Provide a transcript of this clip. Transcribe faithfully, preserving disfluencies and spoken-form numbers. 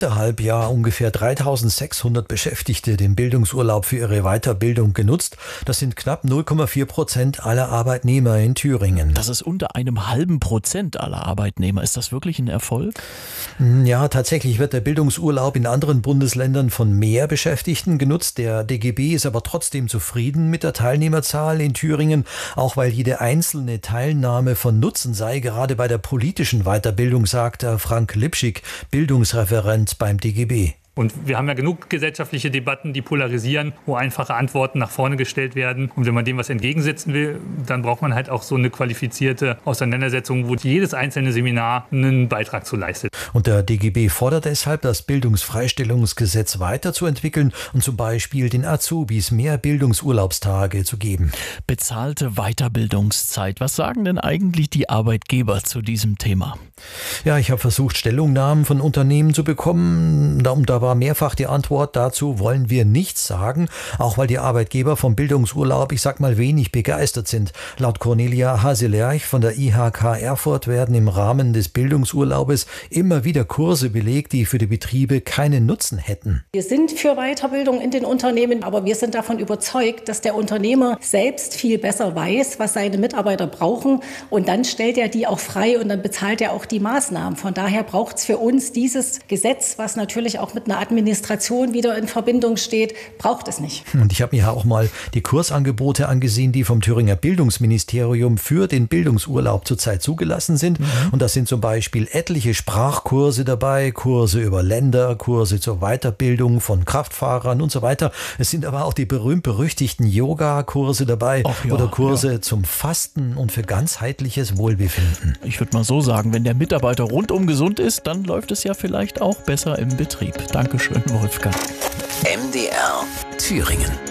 Innerhalb Jahr ungefähr dreitausendsechshundert Beschäftigte den Bildungsurlaub für ihre Weiterbildung genutzt. Das sind knapp null Komma vier Prozent aller Arbeitnehmer in Thüringen. Das ist unter einem halben Prozent aller Arbeitnehmer. Ist das wirklich ein Erfolg? Ja, tatsächlich wird der Bildungsurlaub in anderen Bundesländern von mehr Beschäftigten genutzt. Der D G B ist aber trotzdem zufrieden mit der Teilnehmerzahl in Thüringen, auch weil jede einzelne Teilnahme von Nutzen sei, gerade bei der politischen Weiterbildung, sagt Frank Lipschick, Bildungsreferent beim D G B. Und wir haben ja genug gesellschaftliche Debatten, die polarisieren, wo einfache Antworten nach vorne gestellt werden. Und wenn man dem was entgegensetzen will, dann braucht man halt auch so eine qualifizierte Auseinandersetzung, wo jedes einzelne Seminar einen Beitrag zu leistet. Und der D G B fordert deshalb, das Bildungsfreistellungsgesetz weiterzuentwickeln und zum Beispiel den Azubis mehr Bildungsurlaubstage zu geben. Bezahlte Weiterbildungszeit. Was sagen denn eigentlich die Arbeitgeber zu diesem Thema? Ja, ich habe versucht, Stellungnahmen von Unternehmen zu bekommen. Da, da war mehrfach die Antwort dazu, wollen wir nichts sagen, auch weil die Arbeitgeber vom Bildungsurlaub, ich sag mal, wenig begeistert sind. Laut Cornelia Haselerch von der I H K Erfurt werden im Rahmen des Bildungsurlaubes immer wieder Kurse belegt, die für die Betriebe keinen Nutzen hätten. Wir sind für Weiterbildung in den Unternehmen, aber wir sind davon überzeugt, dass der Unternehmer selbst viel besser weiß, was seine Mitarbeiter brauchen, und dann stellt er die auch frei und dann bezahlt er auch die Maßnahmen. Von daher braucht es für uns dieses Gesetz, was natürlich auch mit einer Administration wieder in Verbindung steht, braucht es nicht. Und ich habe mir auch mal die Kursangebote angesehen, die vom Thüringer Bildungsministerium für den Bildungsurlaub zurzeit zugelassen sind. Mhm. Und da sind zum Beispiel etliche Sprachkurse dabei, Kurse über Länder, Kurse zur Weiterbildung von Kraftfahrern und so weiter. Es sind aber auch die berühmt-berüchtigten Yoga-Kurse dabei. Ach ja, oder Kurse ja. zum Fasten und für ganzheitliches Wohlbefinden. Ich würde mal so sagen, wenn der Mitarbeiter rundum gesund ist, dann läuft es ja vielleicht auch besser im Betrieb. Dankeschön, Wolfgang. M D R Thüringen.